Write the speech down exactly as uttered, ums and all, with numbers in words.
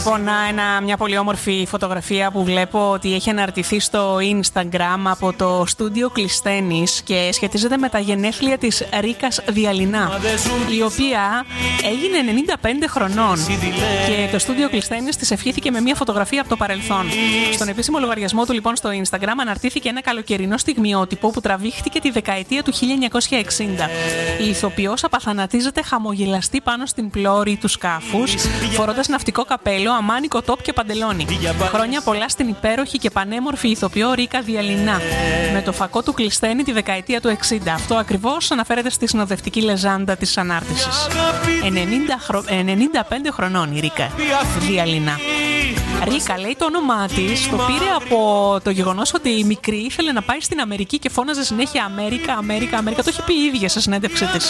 Λοιπόν, ένα, μια πολύ όμορφη φωτογραφία που βλέπω ότι έχει αναρτηθεί στο Instagram από το στούντιο Κλεισθένης και σχετίζεται με τα γενέθλια της Ρίκας Διαλυνά, η οποία έγινε ενενήντα πέντε χρονών και το στούντιο Κλεισθένης της ευχήθηκε με μια φωτογραφία από το παρελθόν. Στον επίσημο λογαριασμό του λοιπόν στο Instagram αναρτήθηκε ένα καλοκαιρινό στιγμιότυπο που τραβήχτηκε τη δεκαετία του χίλια εννιακόσια εξήντα. Η ηθοποιός απαθανατίζεται χαμογελαστή πάνω στην πλώρη του σκάφους, φορώντας ναυτικό καπέλο, αμάνικο τόπ και παντελόνι. Χρόνια πολλά στην υπέροχη και πανέμορφη ηθοποιό Ρίκα Διαλυνά, με το φακό του Κλεισθένη τη δεκαετία του εξήντα. Αυτό ακριβώς αναφέρεται στη συνοδευτική λεζάντα της ανάρτησης. ενενήντα, χρο... ενενήντα πέντε χρονών η Ρίκα Διαλυνά. Ρίκα λέει το όνομά της, το πήρε από το γεγονός ότι η μικρή ήθελε να πάει στην Αμερική και φώναζε συνέχεια Αμέρικα, Αμέρικα, Αμέρικα. Το έχει πει η ίδια σε συνέντευξή της.